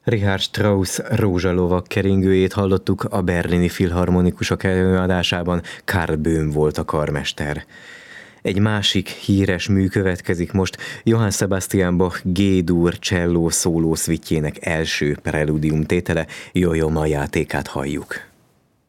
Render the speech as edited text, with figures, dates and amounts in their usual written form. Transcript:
Richard Strauss Rózsalovak keringőjét hallottuk, a berlini filharmonikusok előadásában Karl Böhm volt a karmester. Egy másik híres mű következik most, Johann Sebastian Bach G-dur cselló szóló szvitjének első preludium tétele, Jó-jó ma játékát halljuk.